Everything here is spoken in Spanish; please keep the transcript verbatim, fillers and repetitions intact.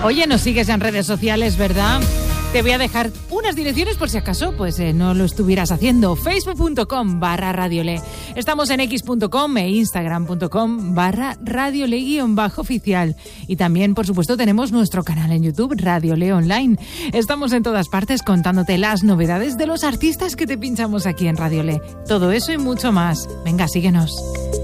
Oye, nos sigues en redes sociales, ¿verdad? Te voy a dejar unas direcciones por si acaso pues eh, no lo estuvieras haciendo. Facebook.com barra Radiole. Estamos en X punto com e Instagram.com barra Radiole guión bajo oficial. Y también, por supuesto, tenemos nuestro canal en YouTube, Radiole Online. Estamos en todas partes contándote las novedades de los artistas que te pinchamos aquí en Radiole. Todo eso y mucho más. Venga, síguenos.